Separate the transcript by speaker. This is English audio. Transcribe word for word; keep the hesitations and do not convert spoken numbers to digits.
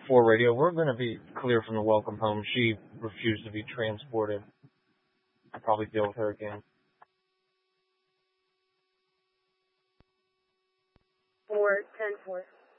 Speaker 1: four radio, we're going to be clear from the welcome home. She refused to be transported. I'll probably deal with her again.
Speaker 2: four ten four.